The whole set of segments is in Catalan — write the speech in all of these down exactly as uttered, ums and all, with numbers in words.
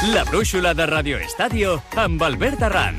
La brúixola de Radio Estadio amb Albert Arranz.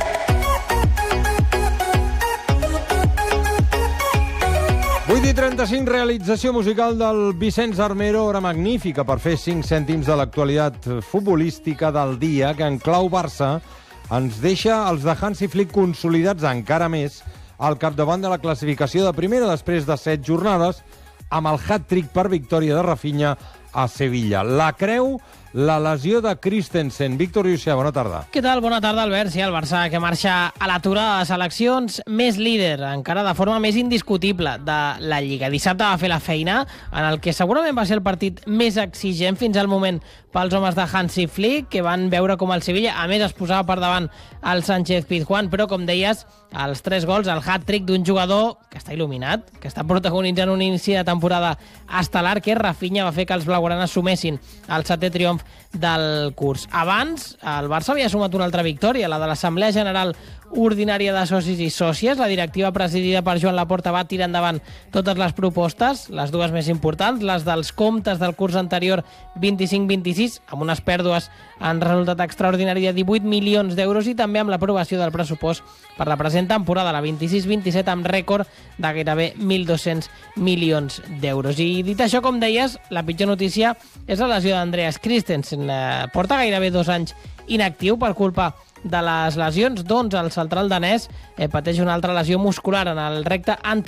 vuit i trenta-cinc, realització musical del Vicenç Armero, hora magnífica per fer cinc cèntims de l'actualitat futbolística del dia, que en clau Barça ens deixa els de Hansi Flick consolidats encara més al capdavant de la classificació de primera després de set jornades, amb el hat-trick per victòria de Rafinha a Sevilla. La creu la lesió de Christensen. Víctor Llucià, bona tarda. Què tal? Bona tarda, Albert. Sí, el Barça que marxa a l'aturada de seleccions, més líder, encara de forma més indiscutible de la Lliga. Dissabte va fer la feina en el que segurament va ser el partit més exigent fins al moment pels homes de Hansi Flick, que van veure com el Sevilla, a més, es posava per davant el Sánchez Pizjuán, però, com deies, els tres gols, el hat-trick d'un jugador que està il·luminat, que està protagonitzant un inici de temporada estel·lar, que Rafinha va fer que els blaugranes sumessin el setè triomf del curs. Abans, el Barça havia sumat una altra victòria, la de l'Assemblea General Ordinària de Socis i Sòcies. La directiva presidida per Joan Laporta va tirar endavant totes les propostes, les dues més importants, les dels comptes del curs anterior vint-i-cinc vint-i-sis, amb unes pèrdues en resultat extraordinari de divuit milions d'euros, i també amb l'aprovació del pressupost per la present temporada, la vint-i-sis vint-i-set, amb rècord de gairebé mil dos-cents milions d'euros. I dit això, com deies, la pitjor notícia és la lesió d'Andreas Christensen. Eh, porta gairebé dos anys inactiu per culpa de les lesions. Doncs el central danès eh, pateix una altra lesió muscular en el recte anterior